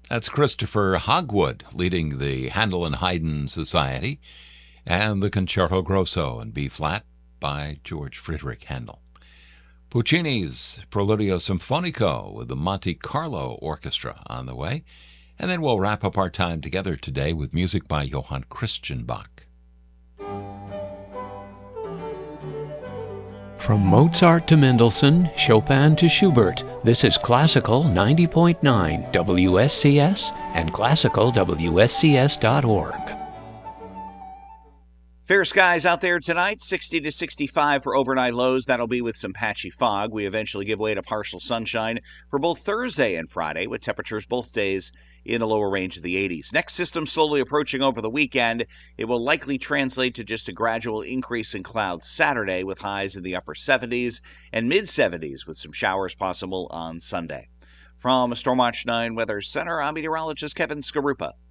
That's Christopher Hogwood leading the Handel and Haydn Society and the Concerto Grosso in B flat by George Friedrich Handel. Puccini's Preludio Sinfonico with the Monte Carlo Orchestra on the way. And then we'll wrap up our time together today with music by Johann Christian Bach. From Mozart to Mendelssohn, Chopin to Schubert, this is Classical 90.9 WSCS and classicalwscs.org. Fair skies out there tonight, 60 to 65 for overnight lows. That'll be with some patchy fog. We eventually give way to partial sunshine for both Thursday and Friday, with temperatures both days in the lower range of the 80s. Next system slowly approaching over the weekend. It will likely translate to just a gradual increase in clouds Saturday, with highs in the upper 70s and mid-70s with some showers possible on Sunday. From Storm Watch 9 Weather Center, I'm meteorologist Kevin Skarupa.